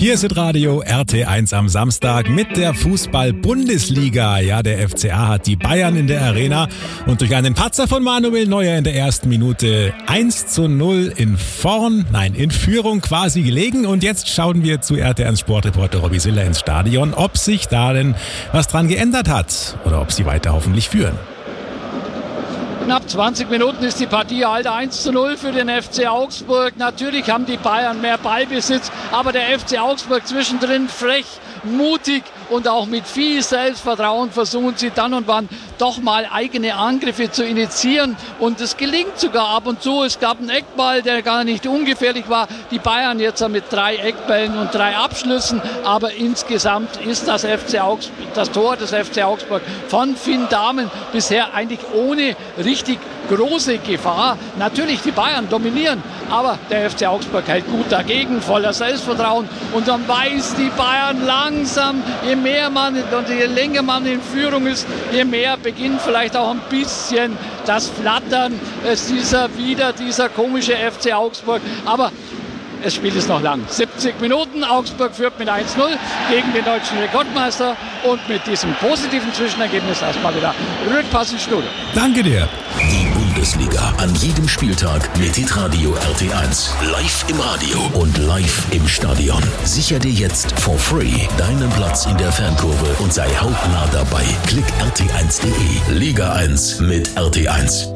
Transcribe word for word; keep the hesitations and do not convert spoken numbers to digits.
Hier ist Radio R T eins am Samstag mit der Fußball-Bundesliga. Ja, der F C A hat die Bayern in der Arena und durch einen Patzer von Manuel Neuer in der ersten Minute eins zu null in Vorn, nein, in Führung quasi gelegen. Und jetzt schauen wir zu R T eins Sportreporter Robby Siller ins Stadion, ob sich da denn was dran geändert hat oder ob sie weiter hoffentlich führen. Knapp zwanzig Minuten ist die Partie halt eins zu null für den F C Augsburg. Natürlich haben die Bayern mehr Ballbesitz, aber der F C Augsburg zwischendrin frech, mutig und auch mit viel Selbstvertrauen versuchen sie dann und wann doch mal eigene Angriffe zu initiieren. Und es gelingt sogar ab und zu. Es gab einen Eckball, der gar nicht ungefährlich war. Die Bayern jetzt mit drei Eckbällen und drei Abschlüssen. Aber insgesamt ist das, F C Augsburg, das Tor des F C Augsburg von Finn Dahmen bisher eigentlich ohne richtig große Gefahr. Natürlich, die Bayern dominieren, aber der F C Augsburg hält gut dagegen, voller Selbstvertrauen. Und dann weiß die Bayern langsam, je mehr man und je länger man in Führung ist, je mehr beginnt vielleicht auch ein bisschen das Flattern. Es ist dieser wieder dieser komische F C Augsburg. Aber das Spiel ist noch lang. siebzig Minuten, Augsburg führt mit eins null gegen den deutschen Rekordmeister. Und mit diesem positiven Zwischenergebnis erstmal wieder Rückpass ins Studio. Danke dir. Die Bundesliga an jedem Spieltag mit Hitradio R T eins. Live im Radio und live im Stadion. Sicher dir jetzt for free deinen Platz in der Fankurve und sei hautnah dabei. Klick R T eins punkt de. Liga eins mit R T eins.